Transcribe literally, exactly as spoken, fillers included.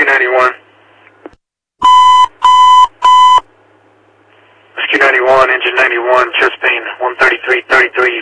Whiskey ninety-one. Whiskey ninety-one, engine ninety-one, chest pain, one thirty-three thirty-three.